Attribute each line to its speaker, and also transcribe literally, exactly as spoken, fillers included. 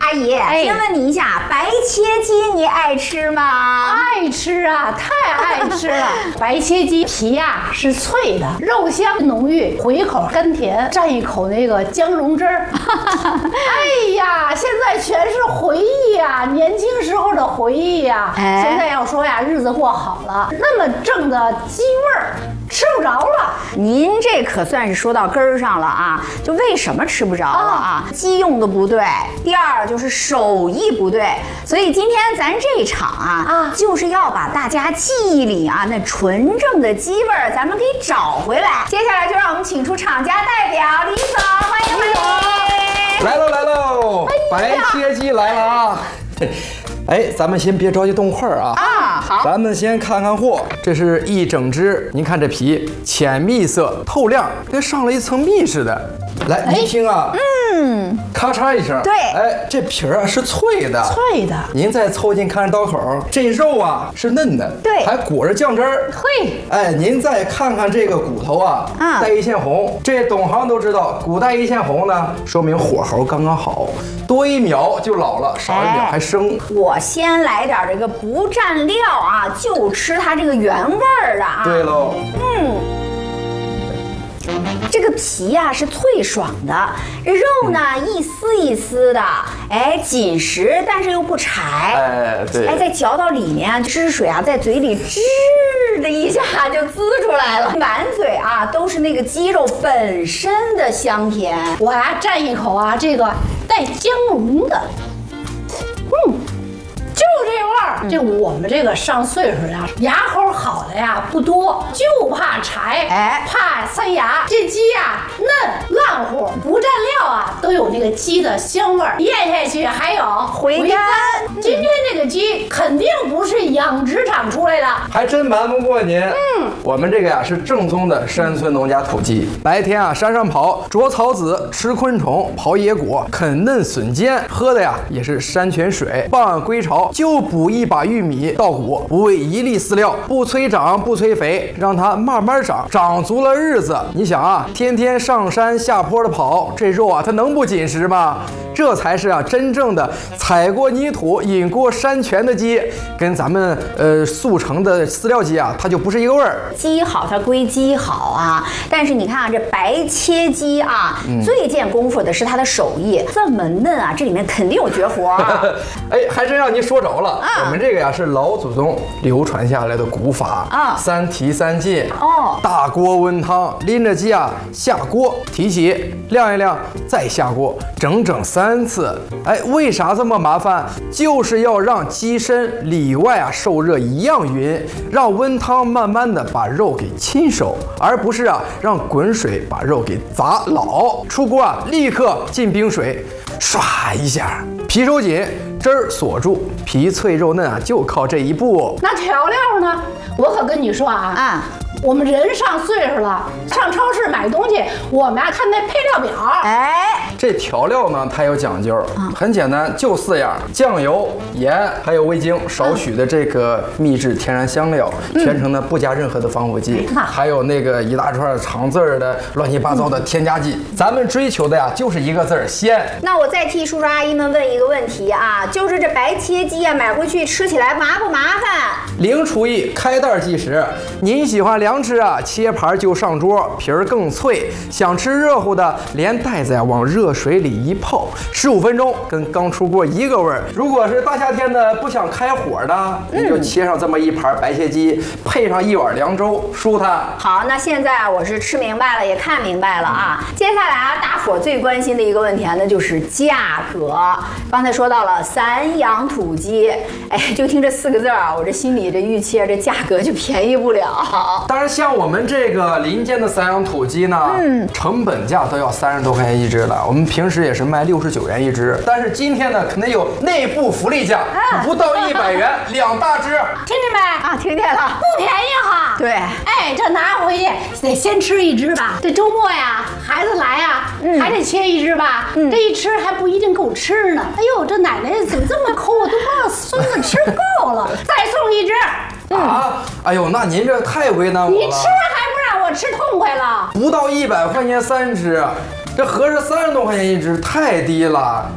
Speaker 1: 阿姨，
Speaker 2: 哎
Speaker 1: 先问你一下，白切鸡你爱吃吗？
Speaker 2: 爱吃啊，太爱吃了！白切鸡皮呀、是脆的，肉香浓郁，回口甘甜，蘸一口那个姜蓉汁儿。哎呀，现在全是回忆呀、年轻时候的回忆呀、
Speaker 1: 哎
Speaker 2: 现在要说呀，日子过好了，那么正的鸡味儿吃不着了。
Speaker 1: 您这可算是说到根儿上了啊！就为什么吃不着了啊？鸡用的不对，第二就是手艺不对，所以今天咱这场啊，
Speaker 2: 啊
Speaker 1: 就是要把大家记忆里啊那纯正的鸡味儿，咱们给找回来。接下来就让我们请出厂家代表李总，欢迎欢迎。
Speaker 3: 来喽来喽，白切鸡来了啊！哎，咱们先别着急动筷儿啊。
Speaker 1: 啊，好。
Speaker 3: 咱们先看看货，这是一整只，您看这皮浅蜜色透亮，跟上了一层蜜似的。来，您听啊，嗯，咔嚓一声，
Speaker 1: 对
Speaker 3: 哎，这皮儿啊是脆的，
Speaker 2: 脆的，
Speaker 3: 您再凑近看刀口，这肉啊是嫩的，
Speaker 1: 对
Speaker 3: 还裹着酱汁儿。
Speaker 2: 嘿，
Speaker 3: 哎，您再看看这个骨头啊，
Speaker 1: 嗯
Speaker 3: 带一线红，这懂行都知道，骨带一线红呢，说明火候刚刚好，多一秒就老了，少一秒还生。
Speaker 1: 我先来点这个不蘸料啊，就吃它这个原味儿的啊。
Speaker 3: 对喽，
Speaker 1: 这个皮呀、是脆爽的，这肉呢一丝一丝的，哎，紧实但是又不柴。
Speaker 3: 哎，对，
Speaker 1: 哎，再嚼到里面，汁水啊在嘴里吱的一下就滋出来了，满嘴啊都是那个鸡肉本身的香甜。
Speaker 2: 我呀蘸一口啊，这个带姜蓉的，嗯。就这味儿，这我们这个上岁数呀，牙口好的呀不多，就怕柴，
Speaker 1: 哎
Speaker 2: 怕塞牙。这鸡呀嫩烂乎，不蘸料啊，都有那个鸡的香味儿，咽下去还有
Speaker 1: 回甘。
Speaker 2: 今天这个鸡肯定不是养殖场出来的，
Speaker 3: 还真瞒不过您。嗯，我们这个呀是正宗的山村农家土鸡，白天啊山上跑，啄草籽，吃昆虫，刨野果，啃嫩笋尖，喝的呀也是山泉水。傍晚归巢就补一把玉米稻谷，不喂一粒饲料，不催长不催肥，让它慢慢长，长足了日子。你想啊，天天上山下坡的跑，这肉啊它能不紧实吗？这才是啊真正的踩过泥土、饮过山泉的鸡，跟咱们呃速成的饲料鸡啊，它就不是一个味儿。
Speaker 1: 鸡好，它归鸡好啊，但是你看啊，这白切鸡啊，
Speaker 3: 嗯
Speaker 1: 最见功夫的是它的手艺，这么嫩啊，这里面肯定有绝活啊。
Speaker 3: 哎，还真让您说着了。
Speaker 1: 啊
Speaker 3: 我们这个呀是老祖宗流传下来的古法
Speaker 1: 啊
Speaker 3: 三提三进。
Speaker 1: 哦
Speaker 3: 大锅温汤，拎着鸡啊下锅，提起晾一晾，再下锅，整整三次。哎，为啥这么麻烦？就是要让鸡身里外啊受热一样匀，让温汤慢慢的把肉给浸熟，而不是啊让滚水把肉给砸老。出锅啊立刻进冰水，唰一下，皮收紧，汁儿锁住，皮脆肉嫩啊，就靠这一步。
Speaker 2: 那调料呢？我可跟你说啊，
Speaker 1: 啊，
Speaker 2: 我们人上岁数了，上超市买东西，我们啊看那配料表。
Speaker 1: 哎，
Speaker 3: 这调料呢，它有讲究，很简单，就四样：酱油、盐，还有味精，少许的这个秘制天然香料，全程呢不加任何的防腐剂，
Speaker 2: 那
Speaker 3: 还有那个一大串长字儿的乱七八糟的添加剂。咱们追求的呀，就是一个字儿鲜。
Speaker 1: 那我再替叔叔阿姨们问一个问题啊，就是这白切鸡啊，买回去吃起来麻不麻烦？
Speaker 3: 零厨艺，开袋计时。您喜欢凉吃啊，切盘就上桌，皮儿更脆。想吃热乎的，连袋子呀往热水里一泡，十五分钟，跟刚出锅一个味儿。如果是大夏天的不想开火的，你就切上这么一盘白切鸡，配上一碗凉粥，舒坦。
Speaker 1: 好，那现在啊，我是吃明白了，也看明白了啊。接下来啊，大伙儿最关心的一个问题啊，那就是价格。刚才说到了散养土鸡，哎，就听这四个字啊，我这心里这预期啊，这价格就便宜不了。
Speaker 3: 当然，像我们这个林间的散养土鸡呢，嗯，成本价都要三十多块钱一只了。我们平时也是卖六十九元一只，但是今天呢，肯定有内部福利价，不到一百元两大只。
Speaker 2: 听见没？
Speaker 1: 啊，听见了，
Speaker 2: 不便宜哈。
Speaker 1: 对，
Speaker 2: 哎，这拿回去得先吃一只吧。这周末呀，孩子来呀，
Speaker 1: 嗯
Speaker 2: 还得切一只吧。
Speaker 1: 嗯
Speaker 2: 这一吃还不一定够吃呢。哎呦，这奶奶怎么这么抠？我都不知道孙子吃够了，再送一只。
Speaker 3: 啊，哎呦，那您这太为难我了。
Speaker 2: 你吃还不让我吃痛快了？
Speaker 3: 不到一百块钱三只，这合着三十多块钱一只，太低了。